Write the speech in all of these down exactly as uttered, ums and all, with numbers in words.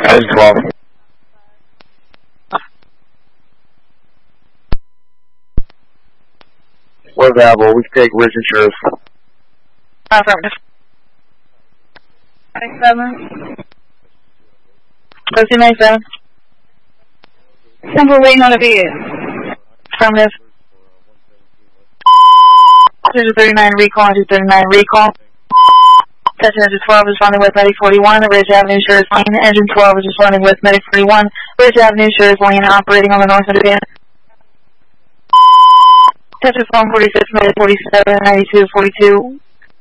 Engine twelve. We're available. We can take Ridge Insurance. Affirmative. ninety-seven. Proceed ninety-seven. Simple waiting on a V. Affirmative. two thirty-nine recall and two thirty-nine recall. Attention engine twelve is responding with Medic forty-one, Ridge Avenue, Shores Lane. Engine twelve is responding with Medic forty-one, Ridge Avenue, Shores Lane, operating on the north end of the van. Attention phone forty-six, Medic forty-seven, ninety-two, forty-two.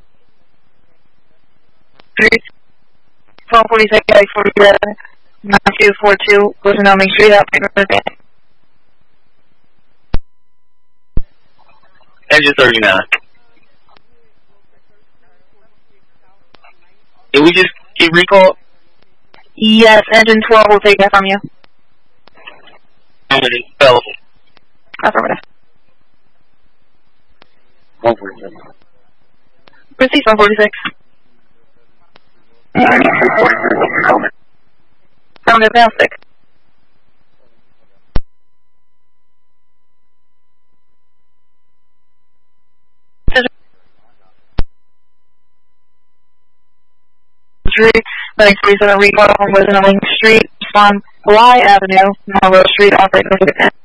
Phone forty-six, Medic forty-seven, ninety-two, forty-two. Go to Main Street, operating on the van. Engine thirty-nine. Did we just get recalled? Yes, engine twelve will take that from you. Engine available. Affirmative. one forty-seven. Proceed one forty-six. Affirmative, down stick. Medic forty-seven recall from West Main Street, on Bly Avenue, Marlborough Street, operating on the van.